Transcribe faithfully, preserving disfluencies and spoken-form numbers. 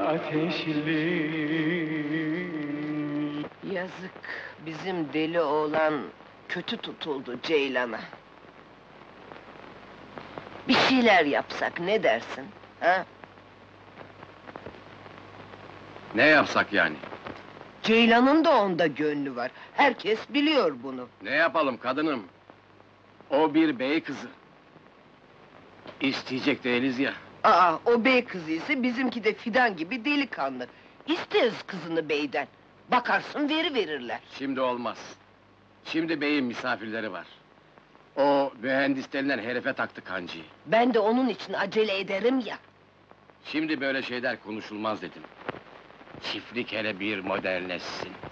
ateşli. Yazık, bizim deli oğlan kötü tutuldu Ceylan'a. Bir şeyler yapsak ne dersin? Ha? Ne yapsak yani? Ceylan'ın da onda gönlü var. Herkes biliyor bunu. Ne yapalım kadınım? O bir bey kızı. İsteyecek değiliz ya. Aa, o bey kızı ise bizimki de Fidan gibi delikanlı. İsteriz kızını beyden. Bakarsın veri verirler. Şimdi olmaz. Şimdi beyin misafirleri var. O mühendis denilen herife taktı kancıyı. Ben de onun için acele ederim ya. Şimdi böyle şeyler konuşulmaz dedim. Çiftlik hele bir modernleşsin.